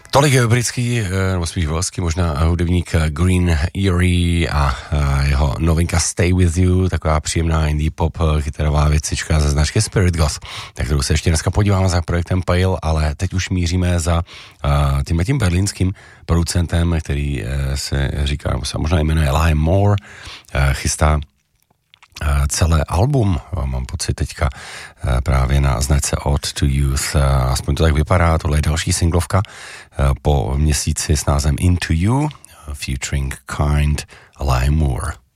Tolik britský, nebo spíš velský, možná hudebník Green Eerie a jeho novinka Stay With You, taková příjemná indie pop kytarová věcička ze značky Spirit Goth, tak kterou se ještě dneska podíváme za projektem Pale, ale teď už míříme za tím berlínským producentem, který se říká, nebo se možná jmenuje Liam Moore, chystá celé album, mám pocit teďka právě na značce Ode to Youth, aspoň to tak vypadá, tohle je další singlovka po měsíci s názvem Into You, featuring Kind Liam Moore.